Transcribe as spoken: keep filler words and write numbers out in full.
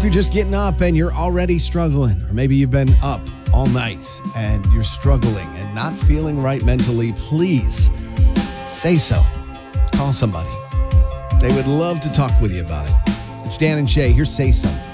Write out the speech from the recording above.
you're just getting up and you're already struggling, or maybe you've been up all night and you're struggling and not feeling right mentally, please say so. Call somebody. They would love to talk with you about it. It's Dan and Shay. Here's Say So.